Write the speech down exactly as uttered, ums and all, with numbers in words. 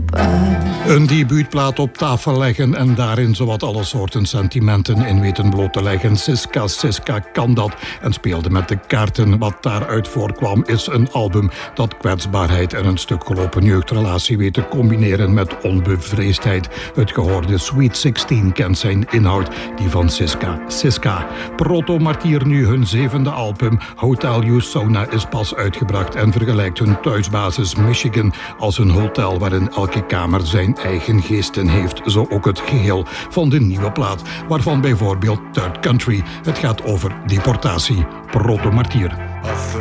Een debuutplaat op tafel leggen en daarin zowat alle soorten sentimenten in weten bloot te leggen. Siska Siska kan dat en speelde met de kaarten. Wat daaruit voorkwam is een album dat kwetsbaarheid en een stuk gelopen jeugdrelatie weet te combineren met onbevreesdheid. Het gehoorde Sweet zestien kent zijn inhoud, die van Siska Siska. Proto Martyr nu hun zevende album. Hotel You Sauna is pas uitgebracht en vergelijkt hun thuisbasis Michigan als een hotel waarin elke kamer zijn eigen geesten heeft. Zo ook het geheel van de nieuwe plaat, waarvan bijvoorbeeld Third Country. Het gaat over deportatie. Proto Martyr.